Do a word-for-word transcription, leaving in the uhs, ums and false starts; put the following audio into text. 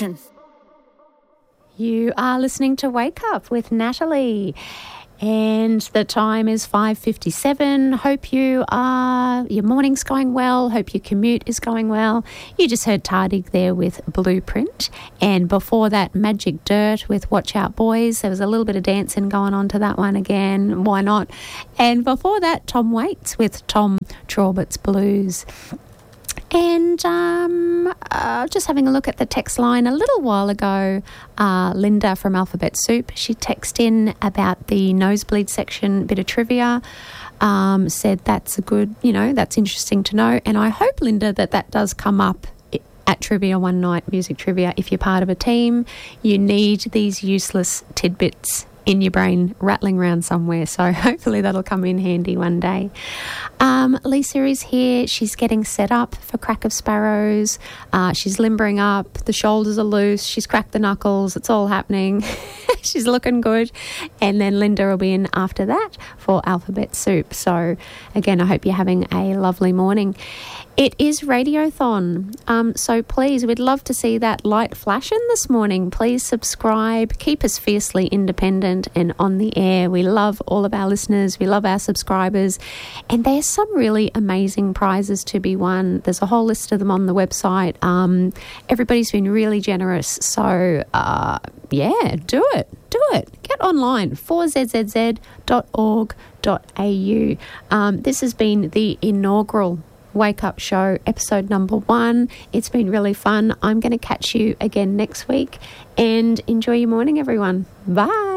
Action. You are listening to Wake Up with Natalie, and the time is five fifty-seven. Hope you are, your morning's going well. Hope your commute is going well. You just heard Tardig there with Blueprint, and before that, Magic Dirt with Watch Out Boys. There was a little bit of dancing going on to that one again. Why not? And before that, Tom Waits with Tom Traubert's Blues. And um, uh, just having a look at the text line a little while ago, uh, Linda from Alphabet Soup, she texted in about the nosebleed section bit of trivia, um, said that's a good, you know, that's interesting to know. And I hope, Linda, that that does come up at Trivia One Night, Music Trivia. If you're part of a team, you need these useless tidbits in your brain rattling around somewhere, so hopefully that'll come in handy one day. Um, Lisa is here. She's getting set up for Crack of Sparrows. Uh, she's limbering up. The shoulders are loose. She's cracked the knuckles. It's all happening. She's looking good. And then Linda will be in after that for Alphabet Soup. So again, I hope you're having a lovely morning. It is Radiothon, um, so please, we'd love to see that light flashing this morning. Please subscribe, keep us fiercely independent and on the air. We love all of our listeners, we love our subscribers, and there's some really amazing prizes to be won. There's a whole list of them on the website. Um, everybody's been really generous, so uh, yeah, do it, do it. Get online, four z z z dot org dot a u. Um, this has been the inaugural Wake Up Show, episode number one. It's been really fun. I'm going to catch you again next week, and enjoy your morning, everyone. Bye.